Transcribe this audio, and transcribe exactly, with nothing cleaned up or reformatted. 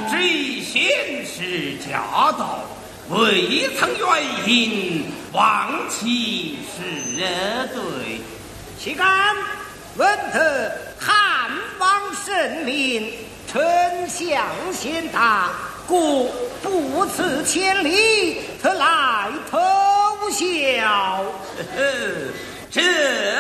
知贤士驾到，未曾原因，望其是对。 岂敢闻得汉王圣明，丞相贤达，故不辞千里，特来投效。 这